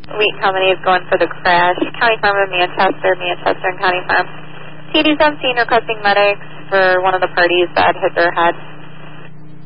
Wheat Company is going for the crash. County Farm of Manchester, Manchester and County Farm. TD 17 requesting medics for one of the parties that hit their head.